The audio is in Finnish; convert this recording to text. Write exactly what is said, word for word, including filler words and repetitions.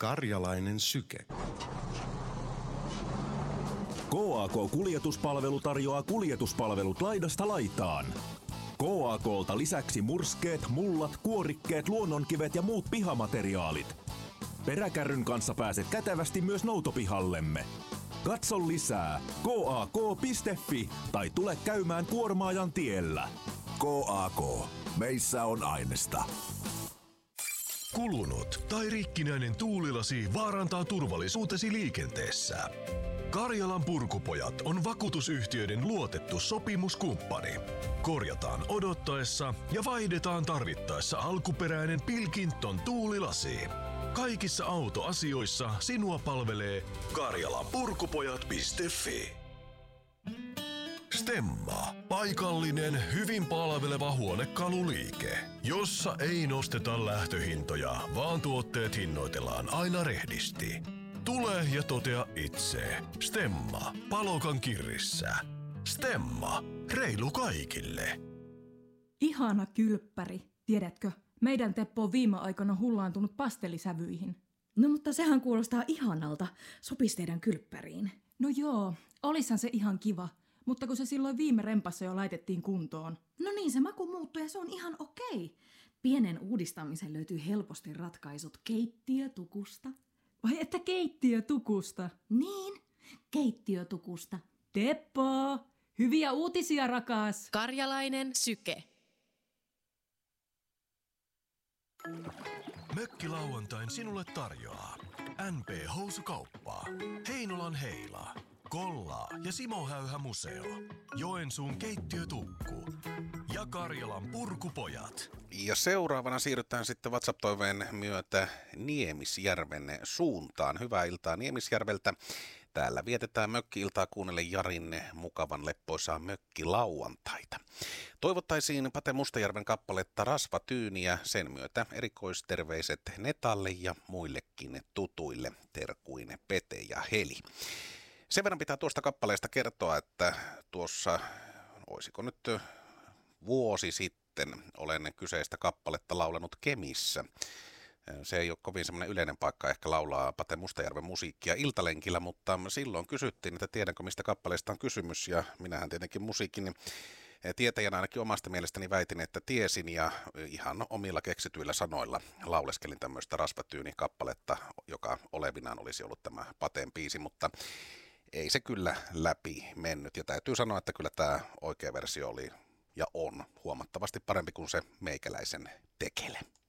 Karjalainen syke. K A K-kuljetuspalvelu tarjoaa kuljetuspalvelut laidasta laitaan. K A K:lta lisäksi murskeet, mullat, kuorikkeet, luonnonkivet ja muut pihamateriaalit. Peräkärryn kanssa pääset kätevästi myös noutopihallemme. Katso lisää k a k piste f i tai tule käymään Kuormaajan tiellä. K A K. Meissä on ainesta. Kulunut tai rikkinäinen tuulilasi vaarantaa turvallisuutesi liikenteessä. Karjalan Purkupojat on vakuutusyhtiöiden luotettu sopimuskumppani. Korjataan odottaessa ja vaihdetaan tarvittaessa alkuperäinen Pilkington tuulilasi. Kaikissa autoasioissa sinua palvelee karjalanpurkupojat piste f i. Stemma. Paikallinen, hyvin palveleva huonekaluliike, jossa ei nosteta lähtöhintoja, vaan tuotteet hinnoitellaan aina rehdisti. Tule ja totea itse. Stemma. Palokan kirrissä. Stemma. Reilu kaikille. Ihana kylppäri. Tiedätkö, meidän Teppo on viime aikoina hullaantunut pastellisävyihin. No mutta sehän kuulostaa ihanalta. Sopisi teidän kylppäriin. No joo, olishan se ihan kiva. Mutta kun se silloin viime rempassa jo laitettiin kuntoon. No niin, se maku muuttui ja se on ihan okei. Pienen uudistamisen löytyy helposti ratkaisut keittiötukusta. Vai että keittiötukusta? Niin, keittiötukusta. Teppo, hyviä uutisia rakas. Karjalainen syke. Mökkilauantain sinulle tarjoaa N P-housukauppa, Heinolan Heila, Kollaa ja Simo Häyhä Museo, Joensuun keittiötukku ja Karjalan Purkupojat. Ja seuraavana siirrytään sitten WhatsApp-toiveen myötä Niemisjärven suuntaan. Hyvää iltaa Niemisjärveltä. Täällä vietetään mökki-iltaa kuunnelle Jarin mukavan leppoisaa mökkilauantaita. Toivottaisiin Pate Mustajärven kappaletta Rasvatyyniä, sen myötä erikoisterveiset Netalle ja muillekin tutuille, terkuin Pete ja Heli. Sen verran pitää tuosta kappaleesta kertoa, että tuossa, olisiko nyt vuosi sitten, olen kyseistä kappaletta laulanut Kemissä. Se ei ole kovin semmoinen yleinen paikka ehkä laulaa Pate Mustajärven musiikkia iltalenkillä, mutta silloin kysyttiin, että tiedänkö mistä kappaleesta on kysymys, ja minähän tietenkin musiikin tietäjänä ainakin omasta mielestäni väitin, että tiesin, ja ihan omilla keksityillä sanoilla lauleskelin tämmöistä Rasvatyyni-kappaletta, joka olevinaan olisi ollut tämä Pateen biisi, mutta ei se kyllä läpi mennyt, ja täytyy sanoa, että kyllä tämä oikea versio oli ja on huomattavasti parempi kuin se meikäläisen tekele.